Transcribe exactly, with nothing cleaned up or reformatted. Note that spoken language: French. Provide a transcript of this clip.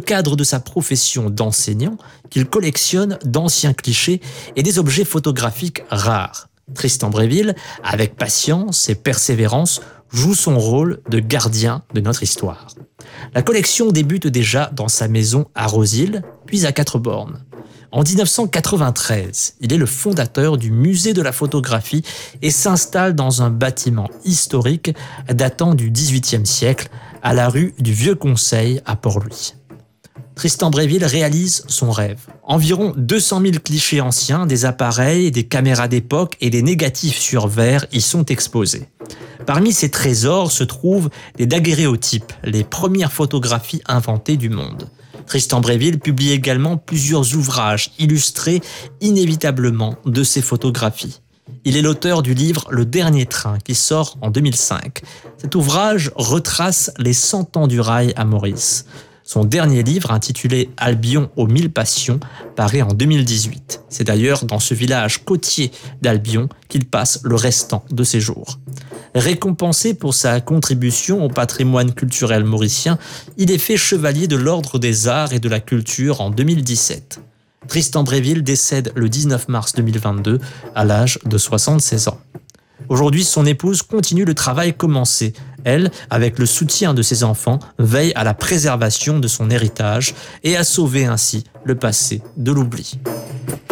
cadre de sa profession d'enseignant qu'il collectionne d'anciens clichés et des objets photographiques rares. Tristan Bréville, avec patience et persévérance, joue son rôle de gardien de notre histoire. La collection débute déjà dans sa maison à Rosil, puis à Quatre-Bornes. En dix-neuf cent quatre-vingt-treize, il est le fondateur du musée de la photographie et s'installe dans un bâtiment historique datant du dix-huitième siècle à la rue du Vieux Conseil à Port-Louis. Tristan Bréville réalise son rêve. Environ deux cent mille clichés anciens, des appareils, des caméras d'époque et des négatifs sur verre y sont exposés. Parmi ces trésors se trouvent des daguerréotypes, les premières photographies inventées du monde. Tristan Bréville publie également plusieurs ouvrages illustrés inévitablement de ces photographies. Il est l'auteur du livre Le Dernier Train qui sort en deux mille cinq. Cet ouvrage retrace les cent ans du rail à Maurice. Son dernier livre, intitulé Albion aux mille passions, paraît en deux mille dix-huit. C'est d'ailleurs dans ce village côtier d'Albion qu'il passe le restant de ses jours. Récompensé pour sa contribution au patrimoine culturel mauricien, il est fait chevalier de l'Ordre des Arts et de la Culture en deux mille dix-sept. Tristan Bréville décède le dix-neuf mars deux mille vingt-deux à l'âge de soixante-seize ans. Aujourd'hui, son épouse continue le travail commencé. Elle, avec le soutien de ses enfants, veille à la préservation de son héritage et à sauver ainsi le passé de l'oubli.